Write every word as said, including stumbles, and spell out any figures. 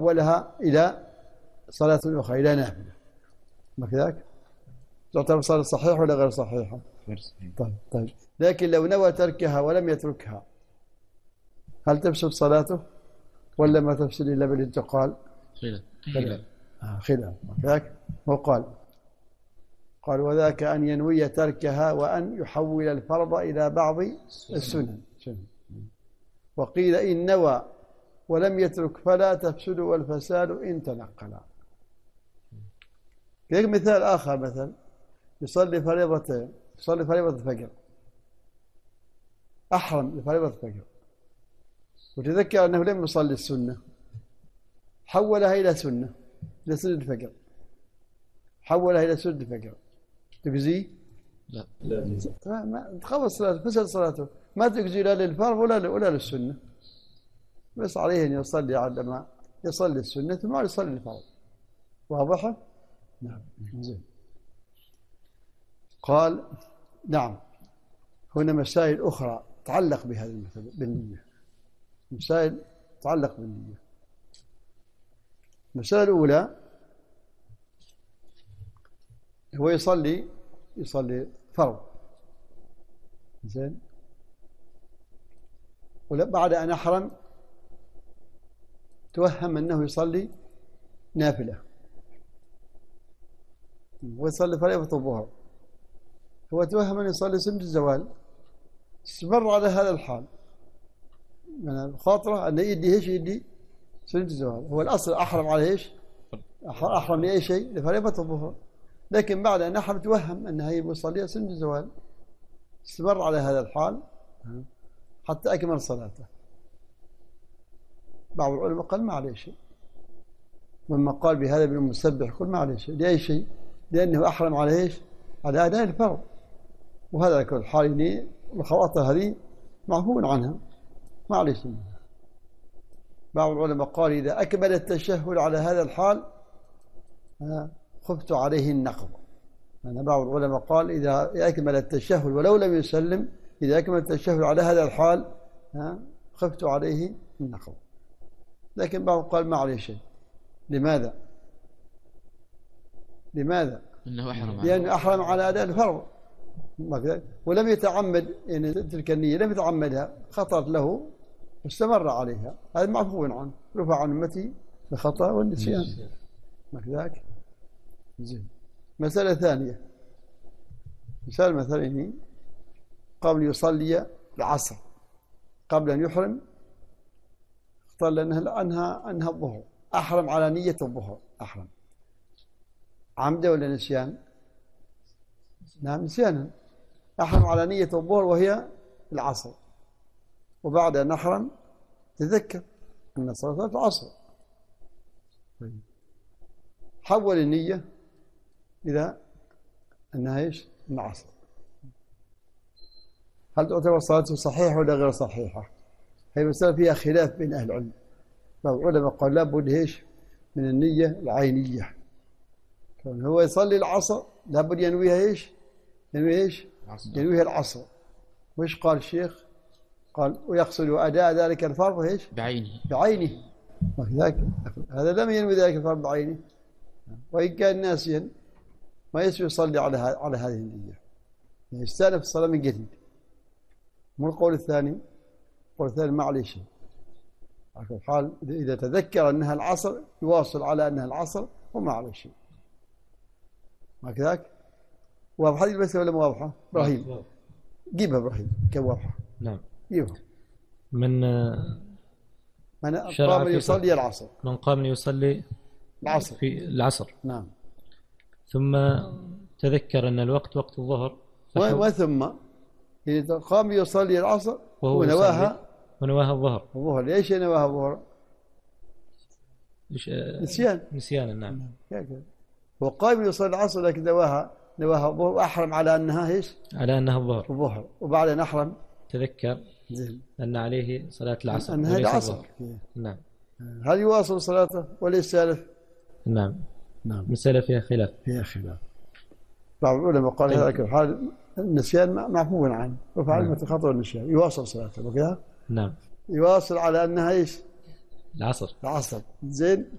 حولها إلى صلاة أخرى، إلى نافلة، ما كذلك تعتبر صلاة صحيحة ولا غير صحيحة؟ طيب طيب لكن لو نوى تركها ولم يتركها هل تفسد صلاته ولا ما تفسد إلا بالانتقال؟ خلاف خلاف آه خلاف كذلك. هو قال قال وذاك أن ينوي تركها وأن يحول الفرض إلى بعض السنن. وقيل إن نوى ولم يترك فلا تفسد والفساد إن تنقلا. كذلك مثال آخر، مثلا يصلي فريضتين، يصلي فريضة الفجر، أحرم لفريضة الفجر وتذكر أنه لم يصلي السنة، حولها إلى سنة، إلى سنة الفجر، حولها إلى سنة الفجر، تجزي؟ لا لا تخلص صلاته، فسد صلاته، ما تجزي لا للفرض ولا ولا للسنة، بس عليه أن يصلي على ما يصلي السنة ثم يصلي الفرض. واضح؟ نعم. زين. قال نعم هنا مسائل أخرى تعلق بهذه المسألة بالنية، مسائل تعلق بالنية. المسألة الأولى هو يصلي يصلي فرض، زين، وبعد أن أحرم توهم أنه يصلي نافلة ويصلي فريضة الظهر، هو توهم أن يصلي سنة الزوال، استمر على هذا الحال من الخاطرة أن يدي إيش يدي سنة الزوال، هو الأصل أحرم على إيش؟ أحرم لأي شيء؟ لفريضة الظهر، لكن بعد أن أحرم توهم أنها يصلي سنة الزوال، استمر على هذا الحال حتى أكمل صلاته. بعض العلماء قال ما عليه شيء، ومما قال بهذا ابن المسبح يقول ما عليه شيء، لأي شيء؟ لأنه أحرم على إيش؟ على أداء الفرض، وهذا كل حال الخواطر هذه معفو عنها ما عليه شيء. بعض العلماء قال إذا أكمل التشهد على هذا الحال خفت عليه النقض، يعني بعض العلماء قال إذا أكمل التشهد ولو لم يسلم، إذا أكمل التشهد على هذا الحال خفت عليه النقض، لكن بعض قال ما عليه شيء. لماذا؟ لماذا؟ إنه أحرم، لأنه أحرم على أداء الفرض ولم يتعمد، يعني تلك النية لم يتعمدها، خطرت له واستمر عليها، هذا معفو عنه، رفع عن أمتي الخطأ والنسيان، ما كذلك؟ زين. مسألة ثانية، مثال مثلا قبل يصلي العصر قبل أن يحرم اختار لأنها أنها أنها الظهر، أحرم على نية الظهر، أحرم عمدا ولا نسيان؟ نعم نسيانا، أحرم على نية الظهر وهي العصر، وبعد أن أحرم تذكر أن صلاة العصر، حول النية إلى أنها إيش؟ العصر. هل تعتبر صلاته صحيحة ولا غير صحيحة؟ هي مسألة فيها خلاف بين أهل العلم. بعض العلماء قال لابد إيش؟ من النية العينية، هو يصلي العصر لابد ينويها إيش؟ ينوي إيش؟ ينويها العصر. وإيش قال الشيخ؟ قال ويقصد أداء ذلك الفرض إيش؟ بعينه بعينه هذا لم ينوي ذلك الفرض بعينه، وإن كان ناسيا ما يسوي يصلي على على هذه النية، يعني يستأنف الصلاة من جديد. مو القول الثاني، القول الثاني ما عليه شيء، على كل حال إذا تذكر أنها العصر يواصل على أنها العصر وما عليه شيء، ما كذاك؟ واضحة هذه المسألة ولا مو واضحة؟ إبراهيم جيبها إبراهيم كم واضحة؟ نعم جيبها. من من قام يصلي العصر، من قام يصلي العصر في العصر، نعم، ثم تذكر أن الوقت وقت الظهر، وثم إذا قام يصلي العصر وهو ونواها ونواها الظهر. الظهر ليش نواها الظهر؟ نسيان نسيانا. نعم. هو قام يصلي العصر لكن نواها نواها الظهر، وأحرم على أنها إيش؟ على أنها الظهر الظهر، وبعد أن أحرم تذكر زين أن عليه صلاة العصر أنها العصر. نعم. هل يواصل صلاته ولا يسالف؟ نعم نعم مسألة فيها خلاف فيها خلاف. بعض العلماء قال هذا الحال النسيان معفو عنه، وفعل نعم. خطأ النسيان يواصل صلاته وكذا. نعم يواصل على أنها إيش؟ العصر العصر. زين.